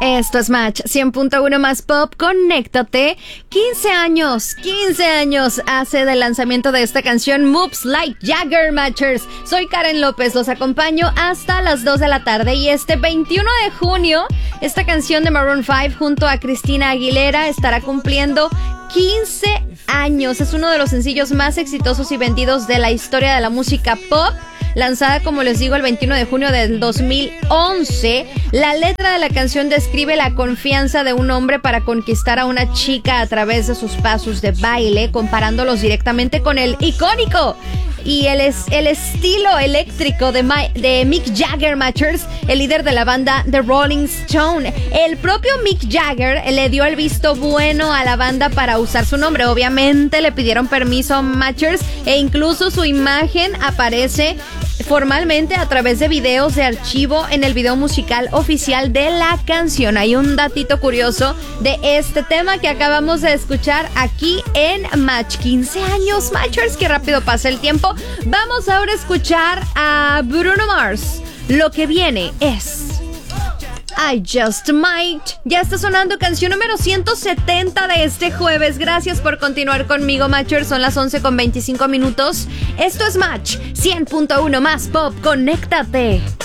Esto es Match 100.1 más Pop, conéctate. 15 años hace del lanzamiento de esta canción Moves Like Jagger, Matchers. Soy Karen López, los acompaño hasta las 2 de la tarde y este 21 de junio esta canción de Maroon 5 junto a Cristina Aguilera estará cumpliendo 15 años. Es uno de los sencillos más exitosos y vendidos de la historia de la música pop. Lanzada, como les digo, el 21 de junio del 2011, la letra de la canción describe la confianza de un hombre para conquistar a una chica a través de sus pasos de baile, comparándolos directamente con el icónico y el estilo eléctrico de Mick Jagger, Matchers, el líder de la banda The Rolling Stone. El propio Mick Jagger le dio el visto bueno a la banda para usar su nombre. Obviamente le pidieron permiso, Matchers, e incluso su imagen aparece formalmente a través de videos de archivo en el video musical oficial de la canción. Hay un datito curioso de este tema que acabamos de escuchar aquí en Match. 15 años, Matchers, qué rápido pasa el tiempo. Vamos ahora a escuchar a Bruno Mars. Lo que viene es I Just Might. Ya está sonando canción número 170 de este jueves. Gracias por continuar conmigo, Matchers. Son las 11:25. Esto es Match 100.1 más Pop. Conéctate.